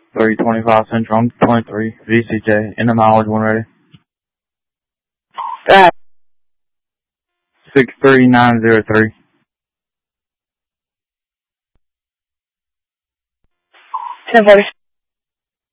325 Central, I'm 23, VCJ, in the mileage when ready. 63903. 1040.